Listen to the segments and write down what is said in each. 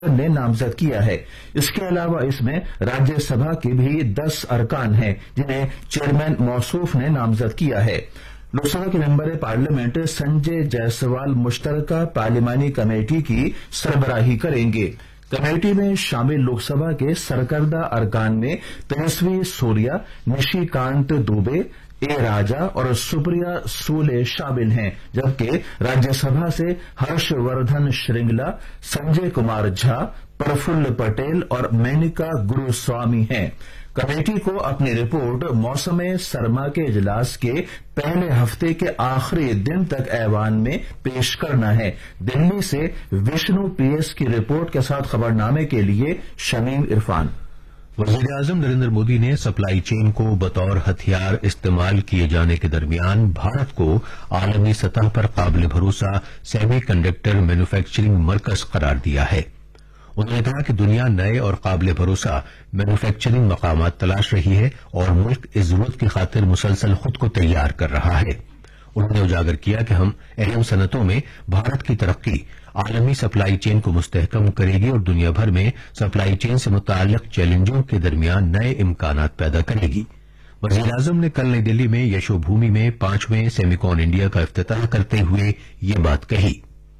ने नामजद किया है। इसके अलावा इसमें राज्य सभा के भी 10 अरकान हैं जिन्हें चेयरमैन मौसूफ ने नामजद किया है। लोकसभा के member parliament Sanjay Jaiswal मुश्तरका पार्लिमानी committee की सरबराही करेंगे। कमेटी में शामिल लोकसभा के सरकर्दा अरकान में तेजस्वी सूर्या, निशिकांत दुबे, ए राजा और सुप्रिया सूले शामिल हैं, जबकि राज्यसभा से हर्षवर्धन श्रृंगला, संजय कुमार झा, प्रफुल्ल पटेल और मेनका गुरुस्वामी हैं। कमेटी को अपनी रिपोर्ट मौसम सरमा के इजलास के पहले हफ्ते के आखिरी दिन तक ऐवान में पेश करना है। दिल्ली से विष्णु पीएस की रिपोर्ट के साथ खबरनामे के लिए शमीम इरफान। वज़ीर-ए-आज़म नरेंद्र मोदी ने सप्लाई चेन को बतौर हथियार इस्तेमाल किए जाने के दरमियान भारत को आलमी सतह पर काबिल भरोसा सेमी कंडक्टर मैन्युफैक्चरिंग मरकज करार दिया है। उन्होंने कहा कि दुनिया नए और काबिल भरोसा मैन्युफैक्चरिंग मकामात तलाश रही है और मुल्क इस जरूरत की खातिर मुसलसल खुद को तैयार कर रहा है। उन्होंने उजागर किया कि हम अहम सनतों में भारत की तरक्की आलमी सप्लाई चेन को मुस्तहकम करेगी और दुनिया भर में सप्लाई चेन से मुताल्लिक चैलेंजों के दरमियान नए इम्कानात पैदा करेगी। वज़ीर-ए-आज़म ने कल नई दिल्ली में यशोभूमि में 5वें सेमिकॉन इंडिया का इफ्तिताह करते हुए ये बात कही।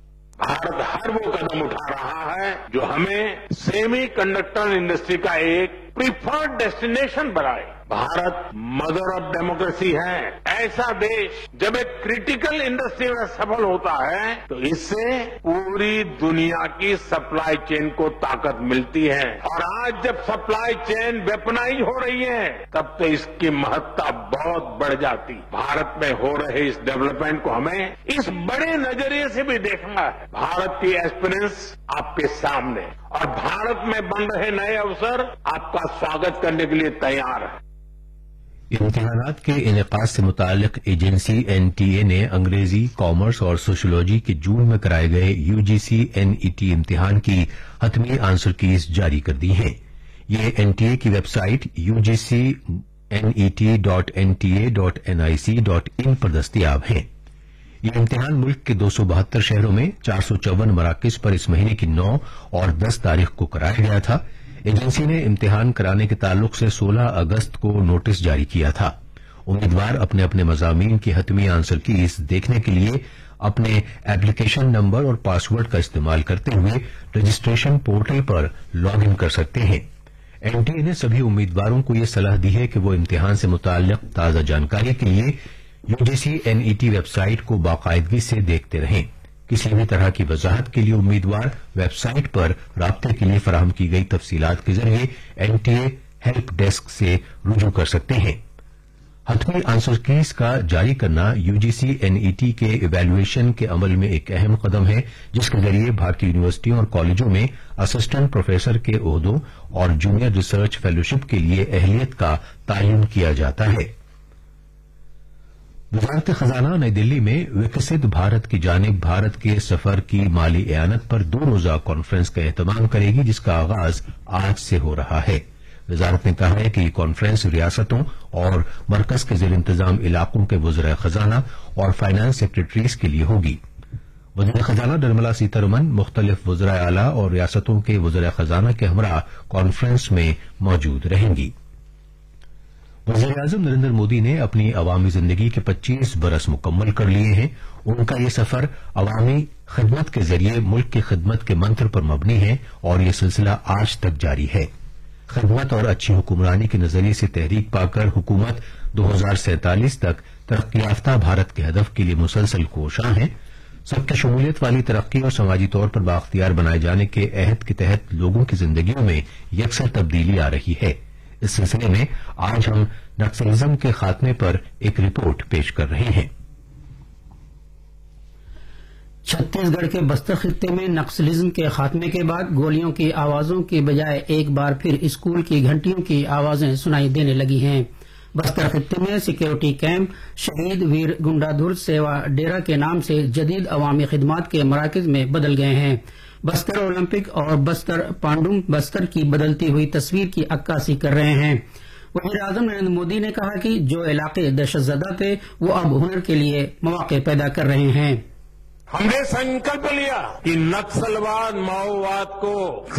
भारत हर वो कदम उठा रहा है जो हमें सेमी कंडक्टर इंडस्ट्री का एक प्रीफर्ड डेस्टिनेशन बनाए। भारत मदर ऑफ डेमोक्रेसी है। ऐसा देश जब एक क्रिटिकल इंडस्ट्री में सफल होता है तो इससे पूरी दुनिया की सप्लाई चेन को ताकत मिलती है और आज जब सप्लाई चेन वेपनाइज हो रही है तब तो इसकी महत्ता बहुत बढ़ जाती। भारत में हो रहे इस डेवलपमेंट को हमें इस बड़े नजरिए से भी देखना है। भारत की एस्पिरेंस आपके सामने और भारत में बन रहे नए अवसर आपका स्वागत करने के लिए तैयार है। इम्तिहानात के इनेकाद से मुताल्लिक एजेंसी एनटीए ने अंग्रेजी, कॉमर्स और सोशियोलॉजी के जून में कराए गए यूजीसी एनईटी इम्तिहान की हतमी आंसर कीज जारी कर दी हैं। ये एनटीए की वेबसाइट ugcnet.nta.nic.in पर दस्तियाब हैं। ये इम्तिहान मुल्क के 272 शहरों में 454 मराकिज पर इस महीने की 9 और 10 तारीख को कराया गया था। एजेंसी ने इम्तिहान कराने के ताल्लुक से 16 अगस्त को नोटिस जारी किया था। उम्मीदवार अपने अपने मज़ामीन की हतमी आंसर कीज देखने के लिए अपने एप्लीकेशन नंबर और पासवर्ड का इस्तेमाल करते हुए रजिस्ट्रेशन पोर्टल पर लॉग इन कर सकते हैं। एनटीए ने सभी उम्मीदवारों को यह सलाह दी है कि वो इम्तिहान से मुताल्लिक ताज़ा जानकारी के लिए यूजीसी एनईटी वेबसाइट को बाकायदगी से देखते रहें। किसी भी तरह की वजाहत के लिए उम्मीदवार वेबसाइट पर राब्ते के लिए फराहम की गई तफसीलात के जरिए एनटीए हेल्प डेस्क से रुजू कर सकते हैं। हतमी आंसर कीज का जारी करना यूजीसी एनईटी के इवैल्यूएशन के अमल में एक अहम कदम है, जिसके जरिए भारतीय यूनिवर्सिटियों और कॉलेजों में असिस्टेंट प्रोफेसर के ओहदों और जूनियर रिसर्च फेलोशिप के लिए अहलियत का तयन किया जाता है। वजारत खजाना नई दिल्ली में विकसित भारत की जानिब भारत के सफर की माली एआनत पर 2 रोजा कॉन्फ्रेंस का एहतमाम करेगी, जिसका आगाज आज से हो रहा है। वजारत ने कहा है कि ये कॉन्फ्रेंस रियासतों और मरकज के जेर इंतजाम इलाकों के वज़राए खजाना और फाइनेंस सेक्रेटरीज के लिए होगी। वज़ीर खजाना निर्मला सीतारमन मुख्तलिफ वज़राए आला और रियासतों के वज़राए खजाना के हमरा कॉन्फ्रेंस में मौजूद रहेंगी। वज़ीर-ए-आज़म नरेंद्र मोदी ने अपनी अवामी जिंदगी के 25 बरस मुकम्मल कर लिए हैं। उनका ये सफर अवामी खिदमत के जरिए मुल्क की खिदमत के मंत्र पर मबनी है और ये सिलसिला आज तक जारी है। खिदमत और अच्छी हुक्मरानी के नजरिए से तहरीक पाकर हुकूमत 2047 तक तरक्की याफ्ता भारत के हदफ के लिए मुसलसल कोशां है। सबकी शमूलियत वाली तरक्की और समाजी तौर पर बाख्तियार बनाए जाने के अहद के तहत लोगों की जिंदगियों में यकसर तब्दीली आ रही है। इस सिलसिले में आज हम नक्सलिज्म के खात्मे पर एक रिपोर्ट पेश कर रहे हैं। छत्तीसगढ़ के बस्तर खित्ते में नक्सलिज्म के खात्मे के बाद गोलियों की आवाजों की बजाय एक बार फिर स्कूल की घंटियों की आवाजें सुनाई देने लगी हैं। बस्तर खित्ते में सिक्योरिटी कैंप शहीद वीर गुंडाधुर सेवा डेरा के नाम से जदीद अवामी खिदमात के मराकज में बदल गए हैं। बस्तर ओलंपिक और बस्तर पांडुम बस्तर की बदलती हुई तस्वीर की अक्कासी कर रहे हैं। वज़ीर-ए-आज़म नरेंद्र मोदी ने कहा कि जो इलाके दहशतज़दा थे वो अब हुनर के लिए मौके पैदा कर रहे हैं। हमने संकल्प लिया कि नक्सलवाद माओवाद को